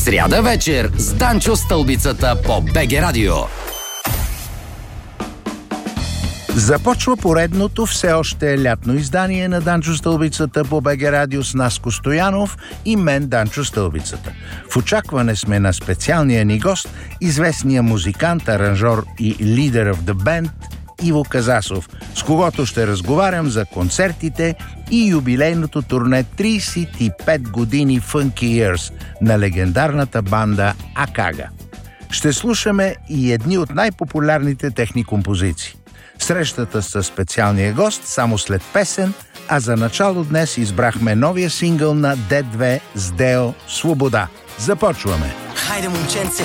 Сряда вечер с Данчо Стълбицата по БГ Радио. Започва поредното все още лятно издание на Данчо Стълбицата по БГ Радио с Наско Стоянов и мен, Данчо Стълбицата. В очакване сме на специалния ни гост, известния музикант, аранжор и лидер в The Band Иво Казасов, с когото ще разговарям за концертите и юбилейното турне 35 години Funky Years на легендарната банда Акага. Ще слушаме и едни от най-популярните техни композиции. Срещата с специалния гост само след песен, а за начало днес избрахме новия сингъл на D2 с Део «Свобода». Започваме! Хайде, момченце,